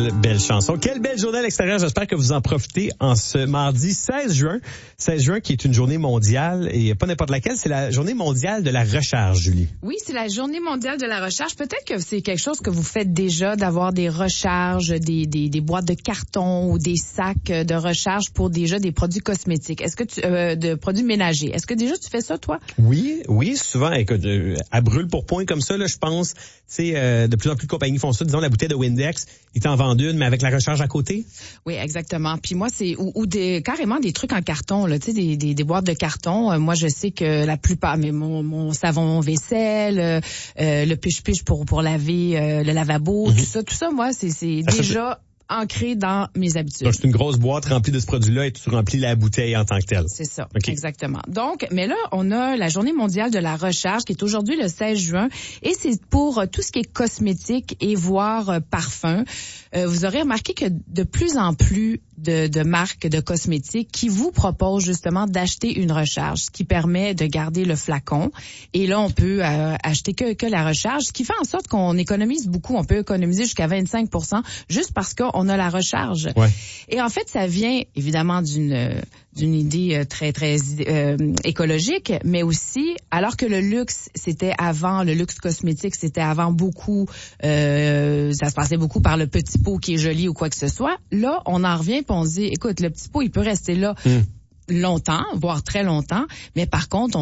Quelle belle chanson. Quelle belle journée à l'extérieur. J'espère que vous en profitez en ce mardi 16 juin. 16 juin qui est une journée mondiale et pas n'importe laquelle. C'est la journée mondiale de la recharge, Julie. Oui, c'est la journée mondiale de la recharge. Peut-être que c'est quelque chose que vous faites déjà, d'avoir des recharges, des boîtes de carton ou des sacs de recharge pour déjà des produits cosmétiques. Est-ce que de produits ménagers. Est-ce que déjà tu fais ça, toi? Oui, souvent, écoute, à brûle pour point comme ça, là, je pense, de plus en plus de compagnies font ça. Disons, la bouteille de Windex, ils t'en vendent une, mais avec la recharge à côté. Oui, exactement. Puis moi, c'est ou carrément des trucs en carton, là, tu sais, des boîtes de carton. Moi, je sais que la plupart, mais mon savon vaisselle, le push-push pour laver le lavabo, tout ça, moi, c'est déjà ancré dans mes habitudes. Donc, c'est une grosse boîte remplie de ce produit-là et tu remplis la bouteille en tant que telle. C'est ça, okay. Exactement. Donc, mais là, on a la Journée mondiale de la recharge qui est aujourd'hui le 16 juin et c'est pour tout ce qui est cosmétique et voire parfum. Vous aurez remarqué que de plus en plus de marques de cosmétiques qui vous proposent justement d'acheter une recharge, ce qui permet de garder le flacon. Et là, on peut acheter que la recharge, ce qui fait en sorte qu'on économise beaucoup. On peut économiser jusqu'à 25% juste parce qu'on a la recharge. Ouais. Et en fait, ça vient évidemment d'une idée très écologique, mais aussi, alors que le luxe cosmétique, c'était avant beaucoup, ça se passait beaucoup par le petit pot qui est joli ou quoi que ce soit. Là, on en revient et on se dit, écoute, le petit pot, il peut rester là longtemps, voire très longtemps, mais par contre,